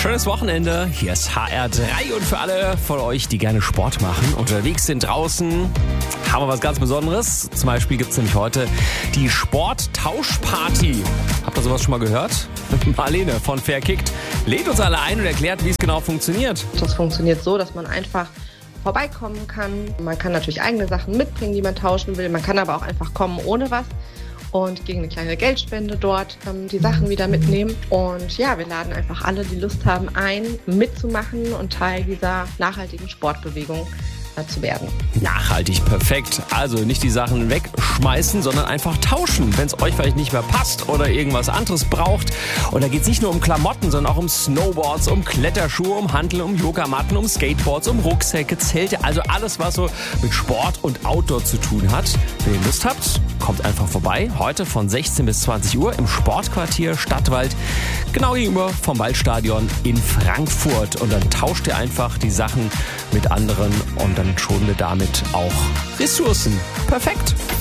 Schönes Wochenende. Hier ist HR3 und für alle von euch, die gerne Sport machen, unterwegs sind draußen, haben wir was ganz Besonderes. Zum Beispiel gibt es nämlich heute die Sporttauschparty. Habt ihr sowas schon mal gehört? Marlene von Fairkickt lädt uns alle ein und erklärt, wie es genau funktioniert. Das funktioniert so, dass man einfach vorbeikommen kann. Man kann natürlich eigene Sachen mitbringen, die man tauschen will. Man kann aber auch einfach kommen ohne was und gegen eine kleine Geldspende dort die Sachen wieder mitnehmen. Und ja, wir laden einfach alle, die Lust haben, ein, mitzumachen und Teil dieser nachhaltigen Sportbewegung zu werden. Nachhaltig, perfekt. Also nicht die Sachen wegschmeißen, sondern einfach tauschen, wenn es euch vielleicht nicht mehr passt oder irgendwas anderes braucht. Und da geht es nicht nur um Klamotten, sondern auch um Snowboards, um Kletterschuhe, um Hanteln, um Yogamatten, um Skateboards, um Rucksäcke, Zelte. Also alles, was so mit Sport und Outdoor zu tun hat. Wenn ihr Lust habt, kommt einfach vorbei. Heute von 16 bis 20 Uhr im Sportquartier Stadtwald, genau gegenüber vom Waldstadion in Frankfurt. Und dann tauscht ihr einfach die Sachen mit anderen und dann schonen wir damit auch Ressourcen. Perfekt.